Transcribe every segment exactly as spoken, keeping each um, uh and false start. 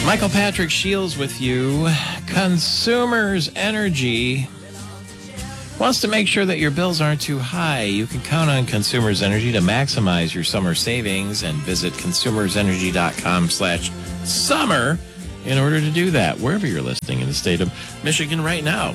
Michael Patrick Shields with you. Consumers Energy wants to make sure that your bills aren't too high. You can count on Consumers Energy to maximize your summer savings and visit consumersenergy.com slash summer in order to do that, wherever you're listening in the state of Michigan right now.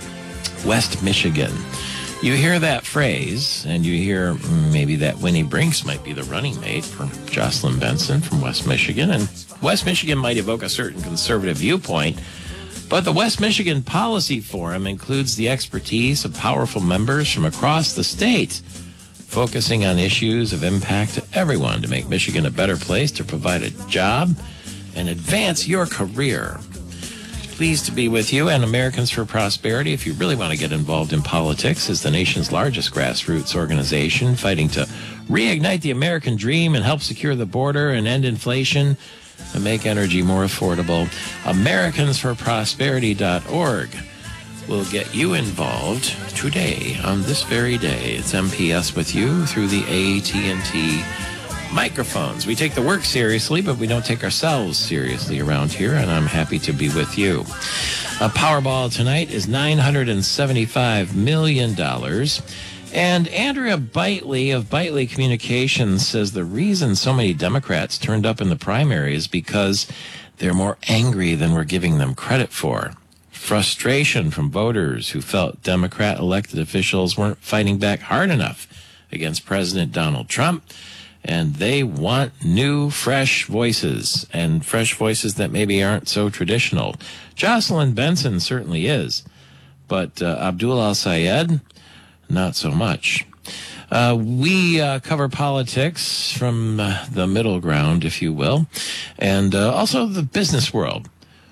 West Michigan. You hear that phrase, and you hear maybe that Winnie Brinks might be the running mate for Jocelyn Benson from West Michigan. And West Michigan might evoke a certain conservative viewpoint, but the West Michigan Policy Forum includes the expertise of powerful members from across the state, focusing on issues of impact to everyone to make Michigan a better place to provide a job and advance your career. Pleased to be with you, and Americans for Prosperity, if you really want to get involved in politics, is the nation's largest grassroots organization fighting to reignite the American dream and help secure the border and end inflation and make energy more affordable. Americans for Prosperity dot org will get you involved today on this very day. It's M P S with you through the A T and T microphones. We take the work seriously, but we don't take ourselves seriously around here, and I'm happy to be with you. A Powerball tonight is nine hundred seventy-five million dollars. And Andrea Bitely of Bitely Communications says the reason so many Democrats turned up in the primary is because they're more angry than we're giving them credit for. Frustration from voters who felt Democrat elected officials weren't fighting back hard enough against President Donald Trump. And they want new, fresh voices, and fresh voices that maybe aren't so traditional. Jocelyn Benson certainly is, but uh, Abdul Al-Sayed, not so much. Uh, we uh, cover politics from uh, the middle ground, if you will, and uh, also the business world.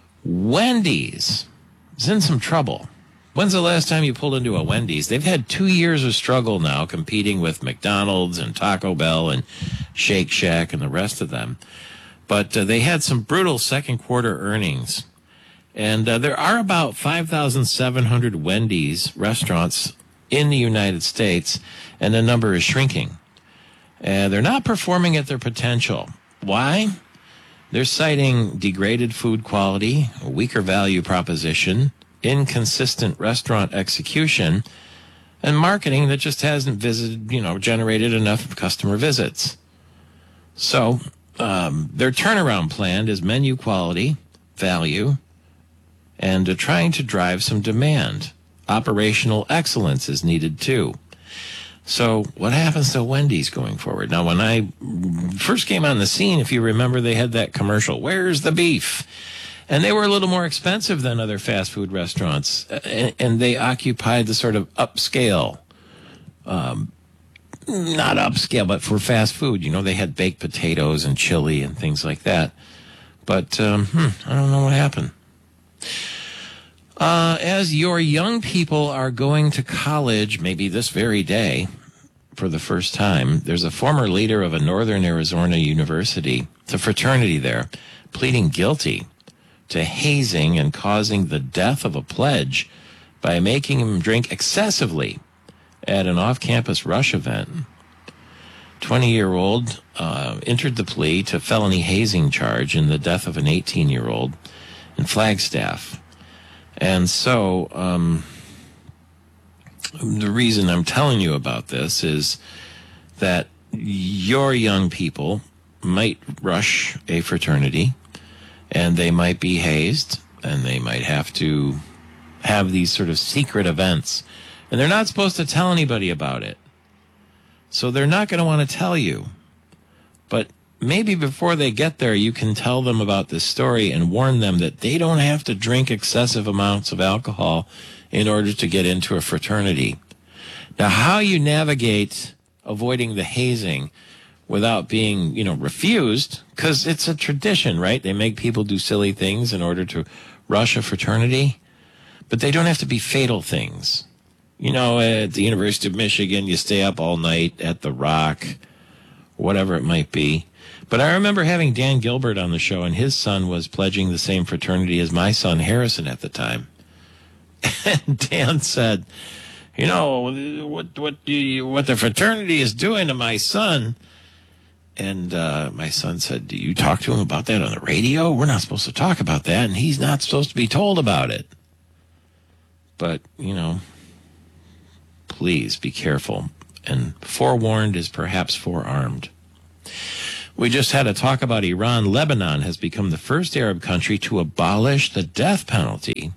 Wendy's is in some trouble. When's the last time you pulled into a Wendy's? They've had two years of struggle now competing with McDonald's and Taco Bell and Shake Shack and the rest of them. But uh, they had some brutal second quarter earnings. And uh, there are about five thousand seven hundred Wendy's restaurants in the United States, and the number is shrinking. And they're not performing at their potential. Why? They're citing degraded food quality, a weaker value proposition, inconsistent restaurant execution, and marketing that just hasn't visited, you know, generated enough customer visits. So um, their turnaround plan is menu quality, value, and uh, trying to drive some demand. Operational excellence is needed too. So what happens to Wendy's going forward? Now, when I first came on the scene, if you remember, they had that commercial, "Where's the beef?" And they were a little more expensive than other fast food restaurants, and, and they occupied the sort of upscale, um, not upscale, but for fast food. You know, they had baked potatoes and chili and things like that. But um, hmm, I don't know what happened. Uh, as your young people are going to college, maybe this very day, for the first time, there's a former leader of a Northern Arizona university, it's a fraternity there, pleading guilty to hazing and causing the death of a pledge by making him drink excessively at an off-campus rush event. twenty-year-old uh, entered the plea to felony hazing charge in the death of an eighteen-year-old in Flagstaff. And so um, the reason I'm telling you about this is that your young people might rush a fraternity, and they might be hazed, and they might have to have these sort of secret events. And they're not supposed to tell anybody about it. So they're not going to want to tell you. But maybe before they get there, you can tell them about this story and warn them that they don't have to drink excessive amounts of alcohol in order to get into a fraternity. Now, how you navigate avoiding the hazing without being, you know, refused, because it's a tradition, right? They make people do silly things in order to rush a fraternity, but they don't have to be fatal things. You know, at the University of Michigan, you stay up all night at the Rock, whatever it might be. But I remember having Dan Gilbert on the show, and his son was pledging the same fraternity as my son Harrison at the time. And Dan said, you know, what what do you, what the fraternity is doing to my son And uh, my son said, do you talk to him about that on the radio? We're not supposed to talk about that, and he's not supposed to be told about it. But, you know, please be careful. And forewarned is perhaps forearmed. We just had a talk about Iran. Lebanon has become the first Arab country to abolish the death penalty.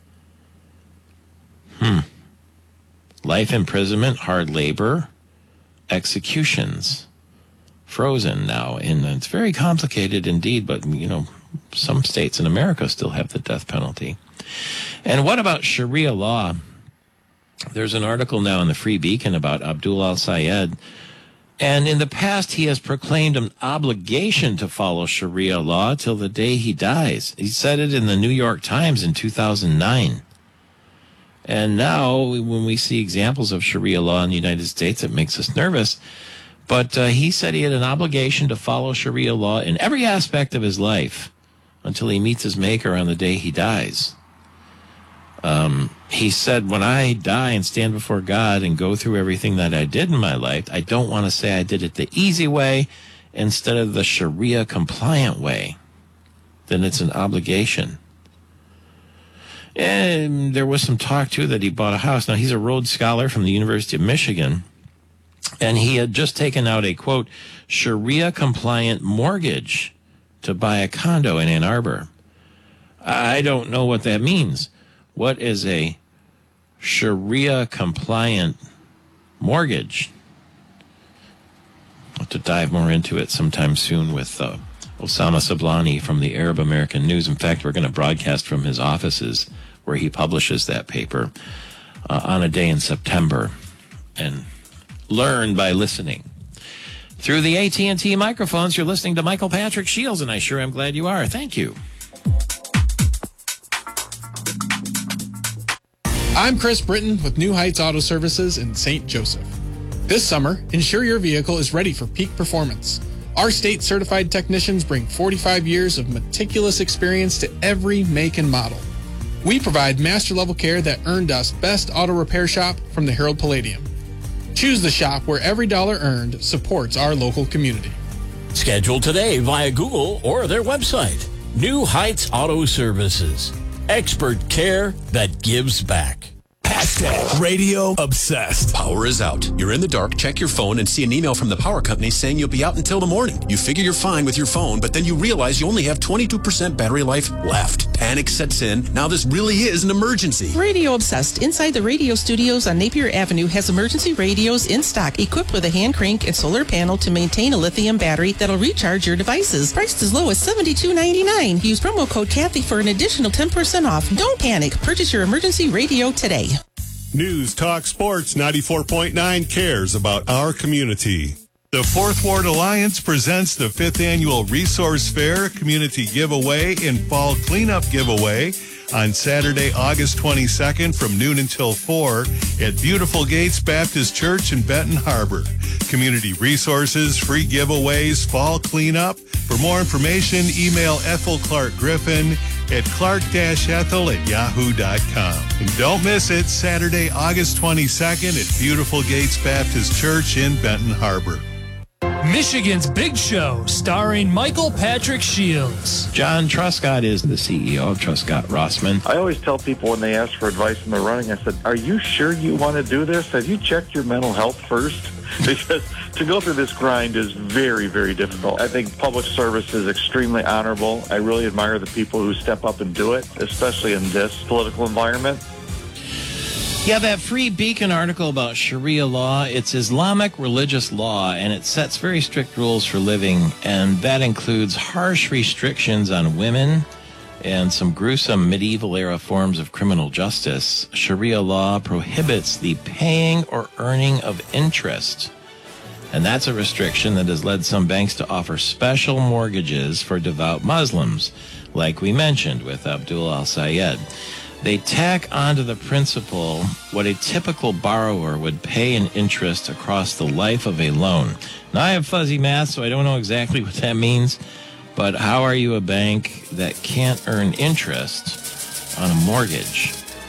Hmm. Life imprisonment, hard labor, executions. Frozen now, and it's very complicated indeed, but, you know, some states in America still have the death penalty. And what about Sharia law? There's an article now in the Free Beacon about Abdul al-Sayed, and in the past he has proclaimed an obligation to follow Sharia law till the day he dies. He said it in the New York Times in two thousand nine. And now, when we see examples of Sharia law in the United States, it makes us nervous. But uh, he said he had an obligation to follow Sharia law in every aspect of his life until he meets his maker on the day he dies. Um, he said, when I die and stand before God and go through everything that I did in my life, I don't want to say I did it the easy way instead of the Sharia compliant way. Then it's an obligation. And there was some talk, too, that he bought a house. Now, he's a Rhodes Scholar from the University of Michigan. And he had just taken out a, quote, Sharia-compliant mortgage to buy a condo in Ann Arbor. I don't know what that means. What is a Sharia-compliant mortgage? I'll have to dive more into it sometime soon with uh, Osama Sablani from the Arab American News. In fact, we're going to broadcast from his offices where he publishes that paper uh, on a day in September. And learn by listening. Through the A T and T microphones, you're listening to Michael Patrick Shields, and I sure am glad you are. Thank you. I'm Chris Britton with New Heights Auto Services in Saint Joseph. This summer, ensure your vehicle is ready for peak performance. Our state-certified technicians bring forty-five years of meticulous experience to every make and model. We provide master-level care that earned us Best Auto Repair Shop from the Herald Palladium. Choose the shop where every dollar earned supports our local community. Schedule today via Google or their website. New Heights Auto Services. Expert care that gives back. Hashtag radio obsessed. Power is out. You're in the dark, check your phone, and see an email from the power company saying you'll be out until the morning. You figure you're fine with your phone, but then you realize you only have twenty-two percent battery life left. Panic sets in. Now this really is an emergency. Radio Obsessed inside the radio studios on Napier Avenue has emergency radios in stock equipped with a hand crank and solar panel to maintain a lithium battery that'll recharge your devices. Priced as low as seventy-two ninety-nine. Use promo code Kathy for an additional ten percent off. Don't panic. Purchase your emergency radio today. News Talk Sports ninety-four point nine cares about our community. The Fourth Ward Alliance presents the fifth Annual Resource Fair Community Giveaway and Fall Cleanup Giveaway on Saturday, August twenty-second from noon until four at Beautiful Gates Baptist Church in Benton Harbor. Community resources, free giveaways, fall cleanup. For more information, email Ethel Clark Griffin at clark-ethel at yahoo dot com. And don't miss it, Saturday, August twenty-second at Beautiful Gates Baptist Church in Benton Harbor. Michigan's Big Show, starring Michael Patrick Shields. John Truscott is the C E O of Truscott Rossman. I always tell people when they ask for advice when they're running, I said, are you sure you want to do this? Have you checked your mental health first? Because to go through this grind is very, very difficult. I think public service is extremely honorable. I really admire the people who step up and do it, especially in this political environment. Yeah, that Free Beacon article about Sharia law, it's Islamic religious law, and it sets very strict rules for living, and that includes harsh restrictions on women and some gruesome medieval-era forms of criminal justice. Sharia law prohibits the paying or earning of interest, and that's a restriction that has led some banks to offer special mortgages for devout Muslims, like we mentioned with Abdul al-Sayed. They tack onto the principle what a typical borrower would pay in interest across the life of a loan. Now, I have fuzzy math, so I don't know exactly what that means, but how are you a bank that can't earn interest on a mortgage?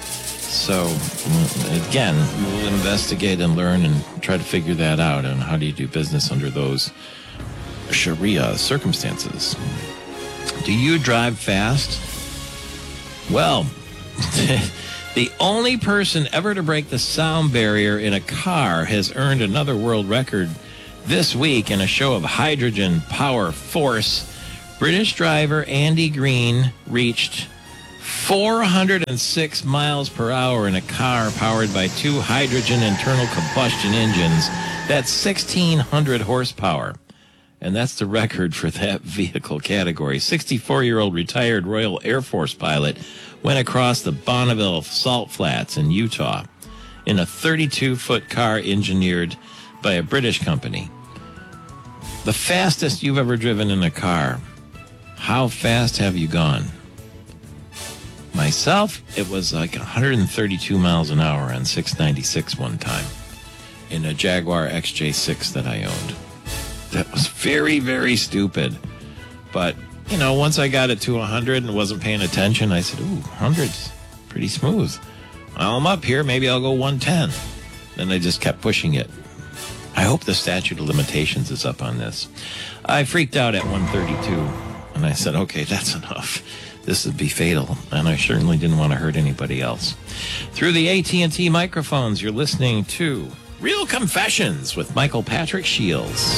So, again, we'll investigate and learn and try to figure that out, and how do you do business under those Sharia circumstances. Do you drive fast? Well, the only person ever to break the sound barrier in a car has earned another world record this week in a show of hydrogen power force. British driver Andy Green reached four hundred six miles per hour in a car powered by two hydrogen internal combustion engines. That's sixteen hundred horsepower. And that's the record for that vehicle category. sixty-four-year-old retired Royal Air Force pilot went across the Bonneville Salt Flats in Utah in a thirty-two-foot car engineered by a British company. The fastest you've ever driven in a car. How fast have you gone? Myself, it was like one hundred thirty-two miles an hour on six ninety-six one time in a Jaguar X J six that I owned. That was very, very stupid. But, you know, once I got it to one hundred and wasn't paying attention, I said, ooh, one hundred's pretty smooth. Well, I'm up here. Maybe I'll go one ten. Then I just kept pushing it. I hope the statute of limitations is up on this. I freaked out at one thirty-two, and I said, okay, that's enough. This would be fatal, and I certainly didn't want to hurt anybody else. Through the A T and T microphones, you're listening to Real Confessions with Michael Patrick Shields.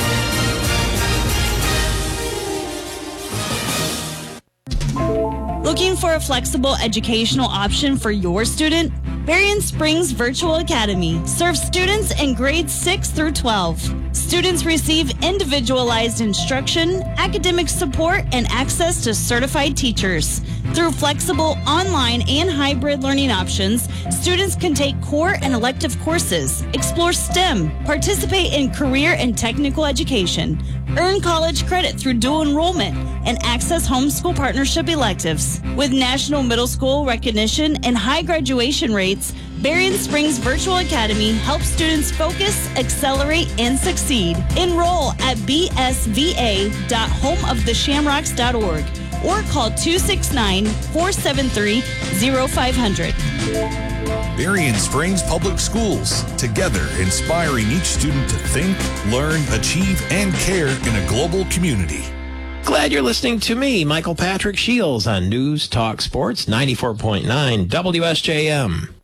Looking for a flexible educational option for your student? Berrien Springs Virtual Academy serves students in grades six through twelve. Students receive individualized instruction, academic support, and access to certified teachers. Through flexible online and hybrid learning options, students can take core and elective courses, explore STEM, participate in career and technical education, earn college credit through dual enrollment, and access homeschool partnership electives. With national middle school recognition and high graduation rates, Berrien Springs Virtual Academy helps students focus, accelerate, and succeed. Enroll at b s v a dot home of the shamrocks dot org or call two six nine, four seven three, zero five zero zero. Berrien Springs Public Schools, together inspiring each student to think, learn, achieve, and care in a global community. Glad you're listening to me, Michael Patrick Shields, on News Talk Sports ninety-four point nine W S J M.